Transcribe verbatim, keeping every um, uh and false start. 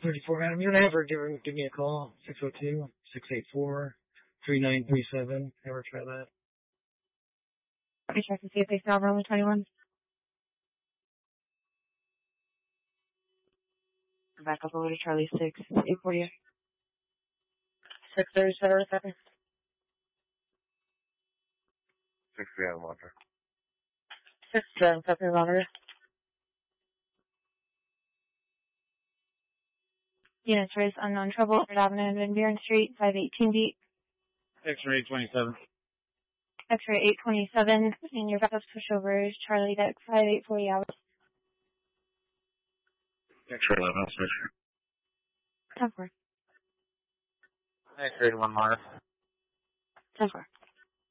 thirty-four, madam. You want to have her give, her, give me a call, six oh two, six eight four, three nine three seven. Have her try that. Let me check to see if they still have only twenty-one. Back up over to Charlie six, eight four you. six thirty-seven a second. six three on water. six seven, second monitor. Units raised unknown trouble, third Avenue and Van Buren Street, five eighteen beat. X-ray twenty-seven. X-ray eight twenty-seven, and your backup pushover is Charlie Deck five eight forty hours. X-ray eleven, I'll switch. ten four. X-ray one, Mara. ten four.